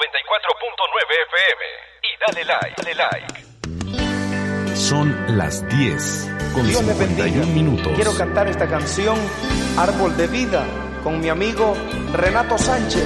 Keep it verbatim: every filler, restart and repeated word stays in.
noventa y cuatro punto nueve F M. Y dale like, dale like. Son las diez con Dios me cincuenta y bendiga. un minutos. Quiero cantar esta canción, Árbol de Vida, con mi amigo Renato Sánchez.